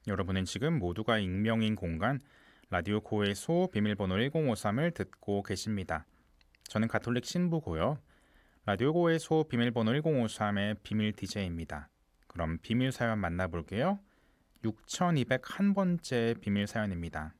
여러분은 지금 모두가 익명인 공간 라디오 고해소 비밀번호 1053을 듣고 계십니다. 저는 가톨릭 신부고요. 라디오 고해소 비밀번호 1053의 비밀 DJ입니다. 그럼 비밀 사연 만나볼게요. 6201번째 비밀 사연입니다.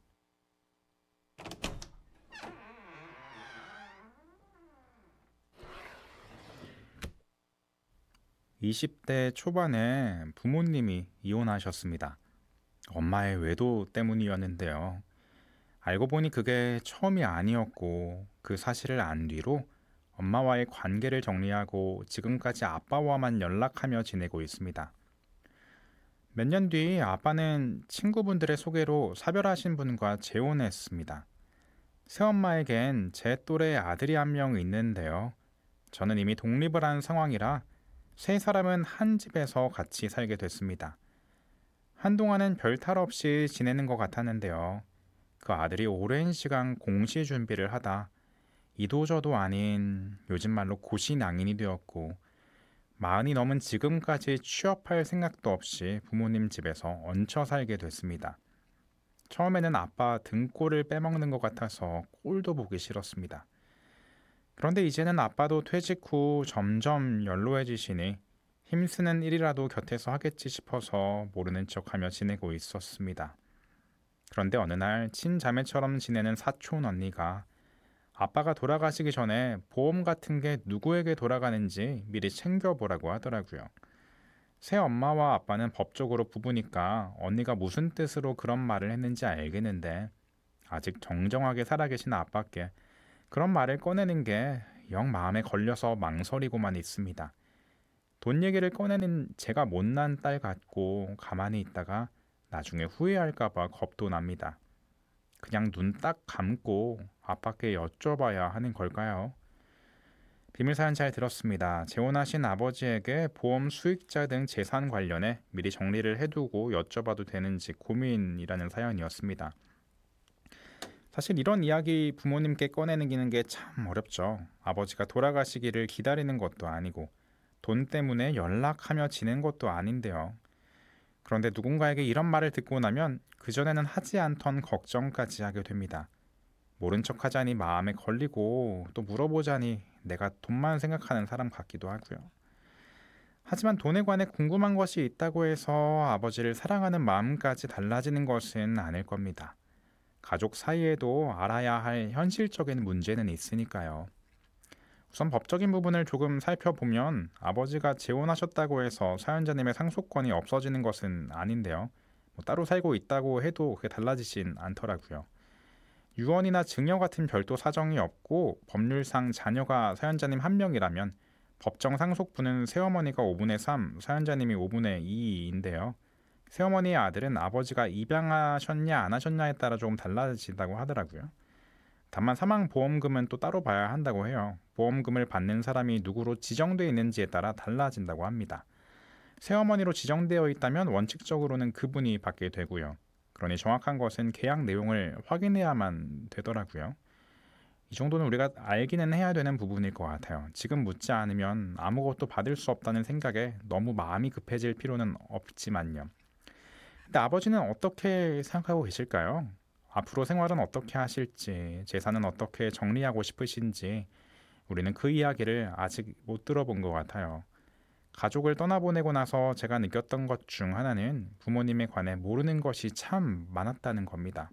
20대 초반에 부모님이 이혼하셨습니다. 엄마의 외도 때문이었는데요. 알고 보니 그게 처음이 아니었고 그 사실을 안 뒤로 엄마와의 관계를 정리하고 지금까지 아빠와만 연락하며 지내고 있습니다. 몇 년 뒤 아빠는 친구분들의 소개로 사별하신 분과 재혼했습니다. 새엄마에겐 제 또래 아들이 한 명 있는데요. 저는 이미 독립을 한 상황이라 세 사람은 한 집에서 같이 살게 됐습니다. 한동안은 별 탈 없이 지내는 것 같았는데요. 그 아들이 오랜 시간 공시 준비를 하다 이도저도 아닌 요즘 말로 고시낭인이 되었고 마흔이 넘은 지금까지 취업할 생각도 없이 부모님 집에서 얹혀 살게 됐습니다. 처음에는 아빠 등골을 빼먹는 것 같아서 꼴도 보기 싫었습니다. 그런데 이제는 아빠도 퇴직 후 점점 연로해지시니 힘쓰는 일이라도 곁에서 하겠지 싶어서 모르는 척하며 지내고 있었습니다. 그런데 어느 날 친자매처럼 지내는 사촌 언니가 아빠가 돌아가시기 전에 보험 같은 게 누구에게 돌아가는지 미리 챙겨보라고 하더라고요. 새 엄마와 아빠는 법적으로 부부니까 언니가 무슨 뜻으로 그런 말을 했는지 알겠는데 아직 정정하게 살아계신 아빠께 그런 말을 꺼내는 게 영 마음에 걸려서 망설이고만 있습니다. 돈 얘기를 꺼내는 제가 못난 딸 같고 가만히 있다가 나중에 후회할까봐 겁도 납니다. 그냥 눈 딱 감고 아빠께 여쭤봐야 하는 걸까요? 비밀 사연 잘 들었습니다. 재혼하신 아버지에게 보험 수익자 등 재산 관련해 미리 정리를 해두고 여쭤봐도 되는지 고민이라는 사연이었습니다. 사실 이런 이야기 부모님께 꺼내는 게 참 어렵죠. 아버지가 돌아가시기를 기다리는 것도 아니고 돈 때문에 연락하며 지낸 것도 아닌데요. 그런데 누군가에게 이런 말을 듣고 나면 그전에는 하지 않던 걱정까지 하게 됩니다. 모른 척 하자니 마음에 걸리고 또 물어보자니 내가 돈만 생각하는 사람 같기도 하고요. 하지만 돈에 관해 궁금한 것이 있다고 해서 아버지를 사랑하는 마음까지 달라지는 것은 아닐 겁니다. 가족 사이에도 알아야 할 현실적인 문제는 있으니까요. 우선 법적인 부분을 조금 살펴보면 아버지가 재혼하셨다고 해서 사연자님의 상속권이 없어지는 것은 아닌데요. 따로 살고 있다고 해도 그게 달라지진 않더라고요. 유언이나 증여 같은 별도 사정이 없고 법률상 자녀가 사연자님 한 명이라면 법정 상속분은 새어머니가 5분의 3, 사연자님이 5분의 2인데요. 새어머니의 아들은 아버지가 입양하셨냐 안 하셨냐에 따라 조금 달라진다고 하더라고요. 다만 사망보험금은 또 따로 봐야 한다고 해요. 보험금을 받는 사람이 누구로 지정되어 있는지에 따라 달라진다고 합니다. 새어머니로 지정되어 있다면 원칙적으로는 그분이 받게 되고요. 그러니 정확한 것은 계약 내용을 확인해야만 되더라고요. 이 정도는 우리가 알기는 해야 되는 부분일 것 같아요. 지금 묻지 않으면 아무것도 받을 수 없다는 생각에 너무 마음이 급해질 필요는 없지만요. 근데 아버지는 어떻게 생각하고 계실까요? 앞으로 생활은 어떻게 하실지, 재산은 어떻게 정리하고 싶으신지 우리는 그 이야기를 아직 못 들어본 것 같아요. 가족을 떠나보내고 나서 제가 느꼈던 것 중 하나는 부모님에 관해 모르는 것이 참 많았다는 겁니다.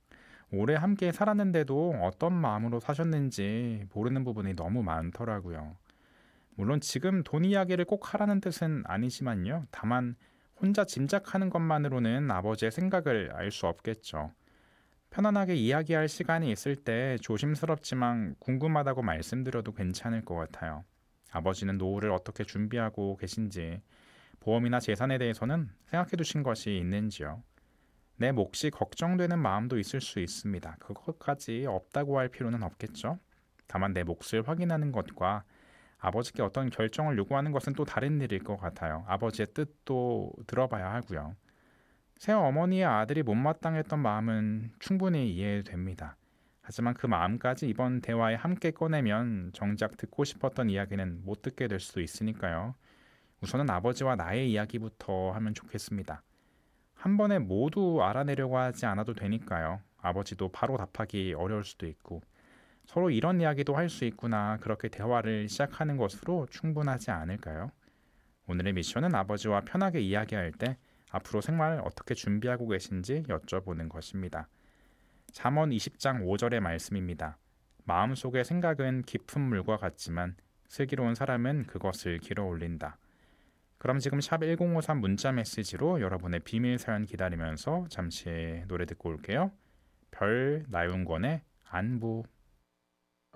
오래 함께 살았는데도 어떤 마음으로 사셨는지 모르는 부분이 너무 많더라고요. 물론 지금 돈 이야기를 꼭 하라는 뜻은 아니지만요. 다만 혼자 짐작하는 것만으로는 아버지의 생각을 알 수 없겠죠. 편안하게 이야기할 시간이 있을 때 조심스럽지만 궁금하다고 말씀드려도 괜찮을 것 같아요. 아버지는 노후를 어떻게 준비하고 계신지, 보험이나 재산에 대해서는 생각해 두신 것이 있는지요. 내 몫이 걱정되는 마음도 있을 수 있습니다. 그것까지 없다고 할 필요는 없겠죠. 다만 내 몫을 확인하는 것과 아버지께 어떤 결정을 요구하는 것은 또 다른 일일 것 같아요. 아버지의 뜻도 들어봐야 하고요. 새어머니의 아들이 못마땅했던 마음은 충분히 이해됩니다. 하지만 그 마음까지 이번 대화에 함께 꺼내면 정작 듣고 싶었던 이야기는 못 듣게 될 수도 있으니까요. 우선은 아버지와 나의 이야기부터 하면 좋겠습니다. 한 번에 모두 알아내려고 하지 않아도 되니까요. 아버지도 바로 답하기 어려울 수도 있고 서로 이런 이야기도 할 수 있구나 그렇게 대화를 시작하는 것으로 충분하지 않을까요? 오늘의 미션은 아버지와 편하게 이야기할 때 앞으로 생활 어떻게 준비하고 계신지 여쭤보는 것입니다. 잠언 20장 5절의 말씀입니다. 마음속의 생각은 깊은 물과 같지만 슬기로운 사람은 그것을 길어 올린다. 그럼 지금 샵 1053 문자 메시지로 여러분의 비밀 사연 기다리면서 잠시 노래 듣고 올게요. 별 나윤권의 안부.